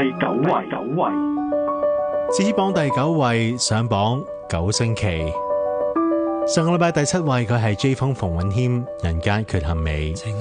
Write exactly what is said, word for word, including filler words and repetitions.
第九位，九位， 至於榜第九位上榜九星期。上個禮拜第七位佢係 J 風馮允謙，人間缺陷美。